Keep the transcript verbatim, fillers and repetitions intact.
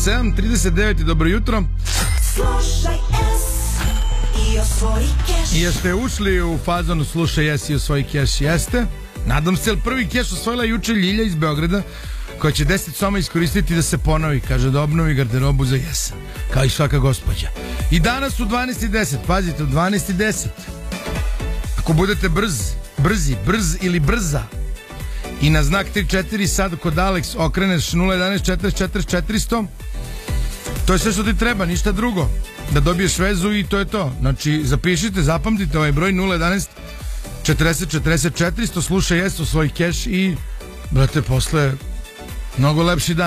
sedam trideset devet, dobro jutro. Slušaj S i osvoji keš. Jeste ušli u fazonu Slušaj S i osvoji keš? Jeste. Nadam se, jer prvi keš osvojila juče Ljilja iz Beograda, koja će deset soma iskoristiti da se ponovi, kaže da obnovi garderobu za jesen, kao i svaka gospođa. I danas u dvanaest i deset, pazite, u dvanaest i deset, ako budete brz, brzi, brz ili brza, i na znak tri četiri sad kod Alex okreneš nula jedanaest četrdeset četrdeset četiristo, to je sve što ti treba, ništa drugo, da dobiješ vezu i to je to. Znači, zapišite, zapamtite ovaj broj nula jedanaest četrdeset četrdeset četiristo, slušaj jesu svoj keš i, brate, posle mnogo lepši dan.